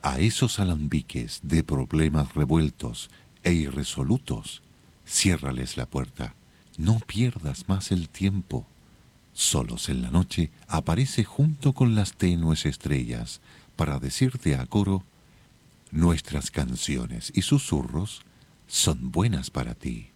A esos alambiques de problemas revueltos e irresolutos, ciérrales la puerta. No pierdas más el tiempo. Solos en la noche aparece junto con las tenues estrellas para decirte a coro: nuestras canciones y susurros son buenas para ti.